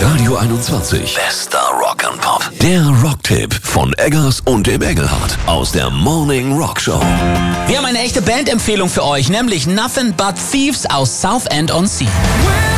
Radio 21. Bester Rock'n'Pop. Der Rocktipp von Eggers und dem Engelhardt aus der Morning Rock Show. Wir haben eine echte Bandempfehlung für euch, nämlich Nothing But Thieves aus Southend-on-Sea.